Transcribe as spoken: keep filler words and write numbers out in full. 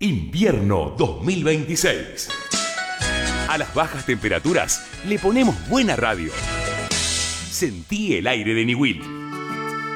Invierno dos mil veintiséis. A las bajas temperaturas le ponemos buena radio. Sentí el aire de Niwil.